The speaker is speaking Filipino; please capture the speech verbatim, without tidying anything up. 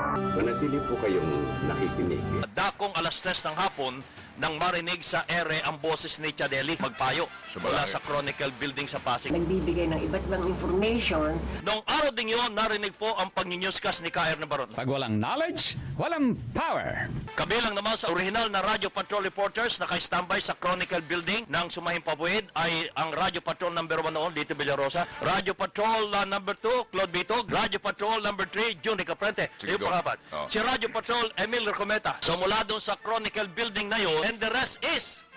Manatili po kayong nakikinig. Dakong alas tres ng hapon nang marinig sa ere ang boses ni Chadeli magpayo mula sa Chronicle Building sa Pasig. Nagbibigay ng iba't ibang information. Noong araw din yun, narinig po ang pag-newscast ni K R Nabaron. Pag walang knowledge, walang power. Kabilang naman sa original na Radio Patrol reporters na naka-standby sa Chronicle Building ng Sumahing Pabuid ay ang Radio Patrol number one noon, Lito Villarosa. Radio Patrol uh, number two, Claude Bitog. Radio Patrol number three, June Caprente. Yung pangapat. Oh. Si Radio Patrol, Emil Recometa. So mula doon sa Chronicle Building na yun, and the rest is